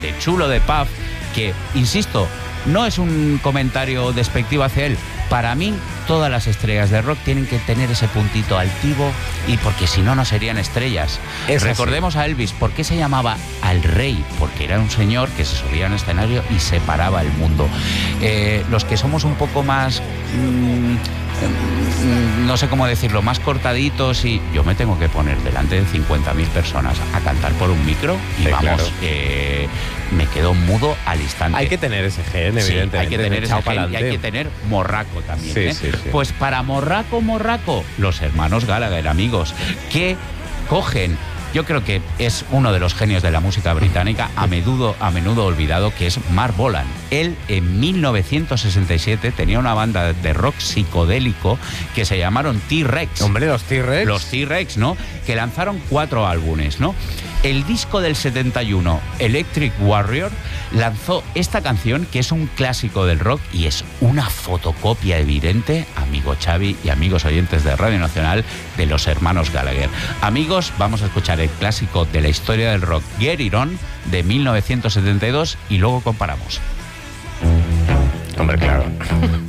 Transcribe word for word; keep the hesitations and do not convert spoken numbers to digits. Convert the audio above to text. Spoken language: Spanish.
de chulo de Puff, que, insisto, no es un comentario despectivo hacia él. Para mí, todas las estrellas de rock tienen que tener ese puntito altivo, y porque si no, no serían estrellas. Es Recordemos así. a Elvis. ¿Por qué se llamaba al rey? Porque era un señor que se subía en escenario y separaba el mundo. Eh, los que somos un poco más... Mmm, no sé cómo decirlo, más cortaditos, y yo me tengo que poner delante de cincuenta mil personas a cantar por un micro y Sí, vamos, claro. eh, me quedo mudo al instante. Hay que tener ese gen, Sí, evidentemente. hay que tener ese echado gen y pa'lante. hay que tener morraco también. Sí, ¿eh? sí, sí. Pues para morraco, morraco, los hermanos Gallagher, amigos, que cogen... Yo creo que es uno de los genios de la música británica, a menudo, a menudo olvidado, que es Marc Bolan. Él, en mil novecientos sesenta y siete, tenía una banda de rock psicodélico que se llamaron T-Rex. Hombre, los T-Rex. Los T-Rex, ¿no? Que lanzaron cuatro álbumes, ¿no? El disco del setenta y uno, Electric Warrior, lanzó esta canción, que es un clásico del rock y es una fotocopia evidente, amigo Xavi y amigos oyentes de Radio Nacional, de los hermanos Gallagher. Amigos, vamos a escuchar el clásico de la historia del rock, Get It On, de mil novecientos setenta y dos, y luego comparamos. Hombre, claro.